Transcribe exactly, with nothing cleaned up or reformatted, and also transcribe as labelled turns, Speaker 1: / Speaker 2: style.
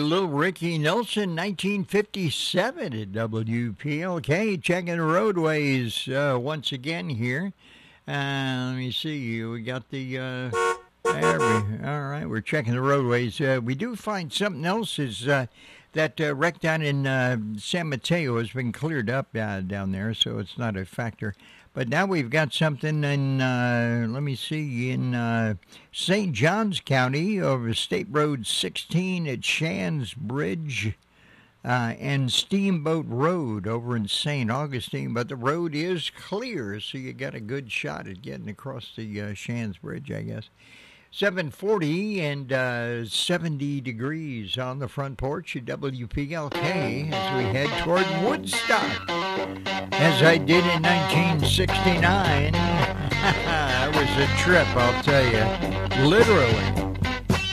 Speaker 1: little Ricky Nelson, nineteen fifty-seven at W P L K. Checking the roadways uh, once again here. Uh, let me see. We got the... Uh, there we, all right, we're checking the roadways. Uh, we do find something else is uh, that uh, wreck down in uh, San Mateo has been cleared up uh, down there, so it's not a factor. But now we've got something in, uh, let me see, in uh, Saint Johns County over State Road sixteen at Shands Bridge uh, and Steamboat Road over in Saint Augustine. But the road is clear, so you got a good shot at getting across the uh, Shands Bridge, I guess. seven forty and uh, seventy degrees on the front porch at W P L K as we head toward Woodstock. As I did in nineteen sixty-nine. That was a trip, I'll tell you. Literally.